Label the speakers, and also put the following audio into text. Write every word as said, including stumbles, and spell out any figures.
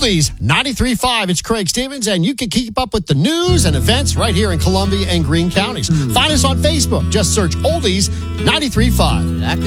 Speaker 1: Oldies ninety-three point five. It's Craig Stevens, and you can keep up with the news and events right here in Columbia and Greene counties. Find us on Facebook. Just search Oldies ninety-three point five.